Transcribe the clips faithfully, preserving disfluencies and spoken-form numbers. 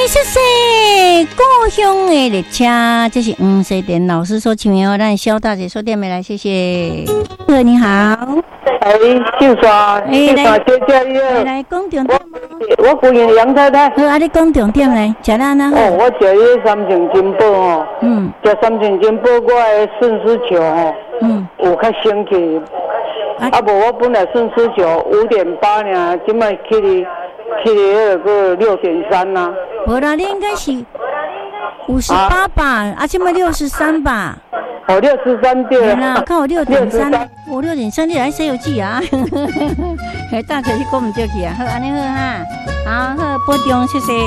谢谢故乡的列车，这是黄世典老师所唱的哦。咱萧大姐说店没来，谢谢。哥你好， 哎，秀刷，秀刷姐姐你好， 来讲重点。 我姑爷杨太太。 好，啊，你讲重点来，食啦那。 哦，我食迄三层金宝哦，嗯，食三层金宝，我的顺丝球哦，嗯，有较升起。啊，无我本来顺丝球五点八呢，今麦去哩去哩那个六点三呐。 无啦，你应该是五十八吧，啊，今麦六十三吧。 哦，六十三对啦，看我六点三，我六点三，你来《西游记》啊？嘿，大嘴去讲唔对去啊！好，安尼好哈，好好保重，谢谢。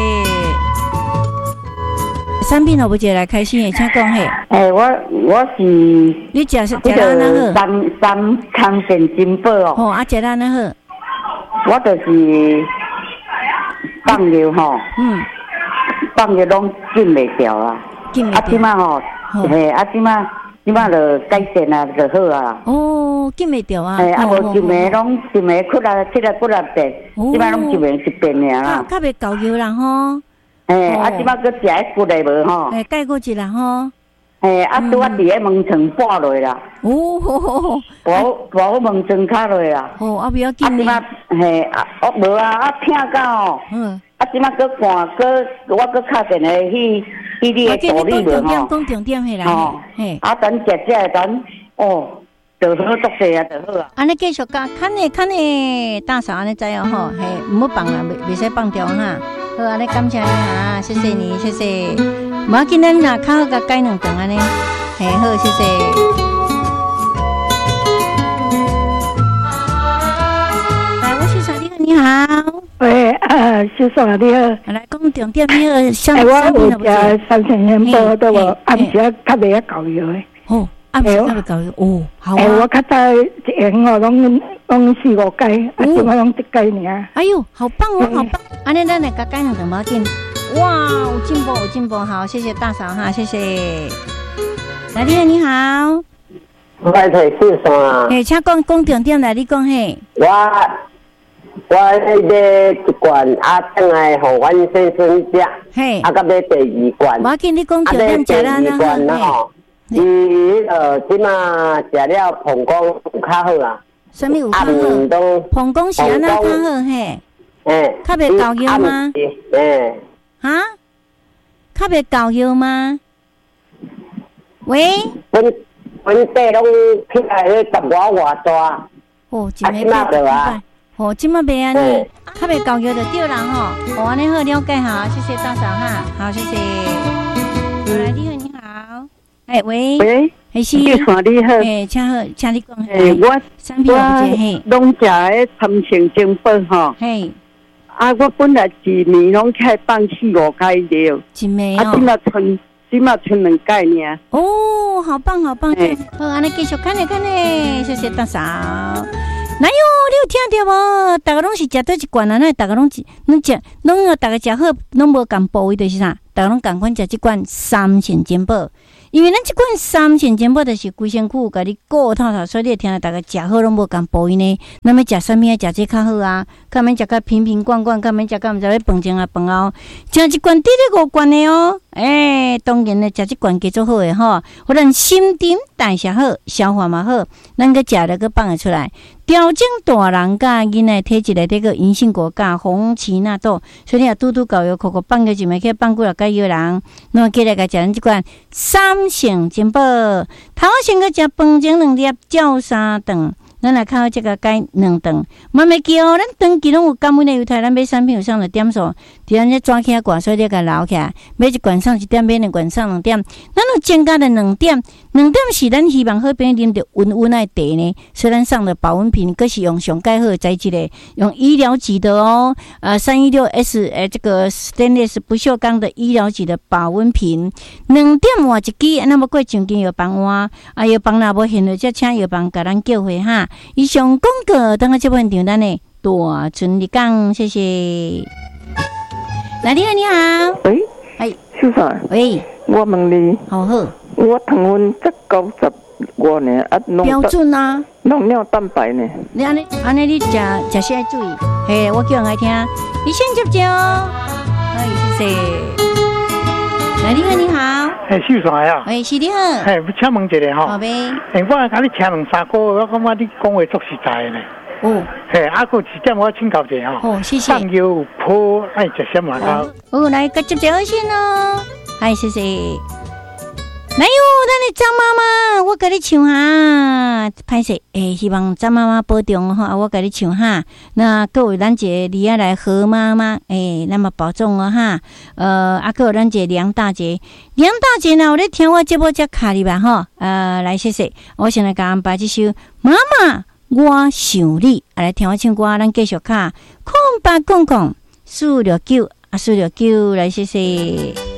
产品我不接来开心的，请讲嘿。 哎，我我是你食是食哪哪好？ 三三康健金宝哦。 哦，啊，食哪哪好？ 我就是放尿吼，嗯，放尿拢禁袂掉啊。禁袂掉。啊，即马吼，嘿，啊，即马。即摆就改善啊，就好啊。 哦，禁袂掉啊。 哎，啊无一暝拢一暝骨力七力骨力变，即摆拢一暝一遍尔啦。 较袂够油啦吼。 哎，啊，即摆佮食迄骨力无吼。 哎，改过一啦吼。 哎，啊，拄啊伫咧门床挂落啦。哦吼吼吼。无无门床卡落啦。 哦，啊不要紧。 啊，即摆嘿，啊，我无啊，啊听到哦。嗯。啊，即摆佮看，佮我佮敲电话去。你你的道理无吼？ 讲重点嘿啦， 嘿，啊等食食等，哦，就好足济啊，就好啊。 安尼继续讲，看呢看呢，大嫂安尼知哦吼，嘿，唔好放啦，袂袂使放掉哈。好，安尼感谢你哈，谢谢你，谢谢。无要紧，咱若较好甲改两顿安尼，嘿，好，谢谢。来，我是小丽，你好。 喂，啊，小爽啊，你好。 来讲重点，你好，相我有食三层元宝，都无暗时较袂晓搞药的。 哦，暗时较袂搞药，哦，好啊。 我较早一下哦，拢拢四五改，啊，现在拢一改尔。 哎呦，好棒哦，好棒！安尼咱来甲改两顿无要紧。哇，有进步，有进步，好，谢谢大嫂哈，谢谢。来，你好，你好。 我係小爽啊。 誒，請講講重點來，你講嘿。 我。我迄个一罐啊，等来互阮先生食，嘿，啊，甲买第二罐。 我见你讲重点食啦， 第二罐吼，伊迄个即马食了膀胱有较好啦。 什么有较好？膀胱是安怎较好嘿？诶，较袂搞药吗？诶，哈？较袂搞药吗？喂？ 阮阮爸拢起来咧十外外大。 哦，真袂歹啊！哦，即马袂安尼，较袂搞药就对啦吼。哦，安尼好了解哈，谢谢大嫂哈，好谢谢。好来，你好，你好，哎喂， 喂， 还是你好，你好， 哎，请好，请你讲。 哎，我我拢食迄三成精宝吼。嘿，啊，我本来一年拢开放四五盖料， 一暝哦，啊，即马剩即马剩两盖尔。 哦，好棒好棒，好，安尼继续看咧看咧，谢谢大嫂。哪有？你有听到无？大家拢是食倒一罐啊？那大家拢是拢食，拢啊，大家食好，拢无共部位就是啥？大家拢共款食即罐三全金宝，因为咱即罐三全金宝就是规身躯甲你顾透透，所以你会听到大家食好拢无共部位呢。那么食啥物啊？食这较好啊？干免食较瓶瓶罐罐？干免食较毋知咧饭前啊饭后？食一罐得咧五罐的哦。诶、欸，当然咧，食即罐加做好诶吼，互咱心肠代谢好，消化嘛好，咱个食了个放会出来。调整大人甲囡仔体质内底个银杏果甲红荠纳豆，所以你若拄拄搞药，口口放个一暝，去放几落解药人，那么起来甲食咱即罐三成金宝，头先个食饭前两粒，照三顿。咱来靠这个改两顿，慢慢记哦。咱长期拢有感恩的犹太，咱买产品有上的点数，伫咱这抓起来挂，所以你甲留起来，买一罐上一点，买两罐上两点。咱有增加的两点，两点是咱希望好朋友啉着温温的茶呢。所以咱上的保温瓶，佫是用上盖好的材质的，用医疗级的哦，呃，三一六 S 诶，这个 stainless 不锈钢的医疗级的保温瓶，两点换一支，那么过上间药房换，啊，药房若无现在，则请药房甲咱叫回哈。以上广告，等下这部分订单呢，大顺利讲，谢谢。来，你好，你好。 喂， 哎， 秀才。 喂， 我问你， 好好。 我糖分才九十五呢，啊， 标准啊。 弄尿蛋白呢？ 你安尼，安尼你食食些注意。嘿，我叫人来听，你先接接哦。可以。 谢。来，你好，你好。 哎，秀才啊。 哎，是你好。 哎，请问一下吼。 好呗。 哎，我甲你听两三个，我感觉你讲话足实在呢。哦。嘿，啊，个一点我请教一下吼。 哦，谢谢。 上药有坡爱食什么糕？ 哦，来个接接先哦。哎，谢谢。来哟，咱的张妈妈，我甲你唱哈，歹势，诶，希望张妈妈保重哈，我甲你唱哈。那各位咱一个李亚来何妈妈，诶，那么保重哦哈。呃，啊，各位咱一个梁大姐，梁大姐呢，有咧听我节目才卡哩吧哈。呃，来谢谢，我先来甲安排这首《妈妈我想你》，啊来听我唱歌，咱继续卡空八空空四六九啊四六九，来谢谢。